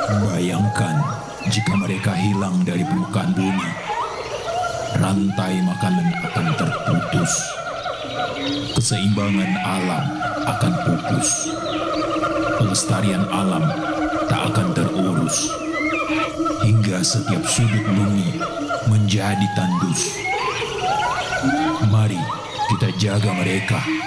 Bayangkan jika mereka hilang dari permukaan bumi, rantai makanan akan terputus, keseimbangan alam akan pupus, pelestarian alam tak akan terurus, hingga setiap sudut bumi menjadi tandus. Mari kita jaga mereka.